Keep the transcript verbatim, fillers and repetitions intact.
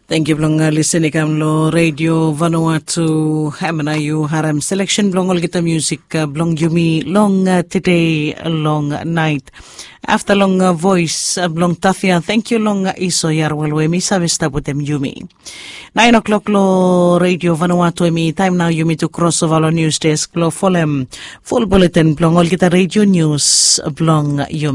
Thank you blong listening kam lo Radio Vanuatu hamna you haram selection blong all kita music uh, blong yumi long uh, today long night after long uh, voice uh, blong tafia thank you long uh, iso yarwal we mi savesta putem yumi nine o'clock lo Radio Vanuatu mi time now yumi to cross over lo news desk lo folem full bulletin blong all kita radio news blong yumi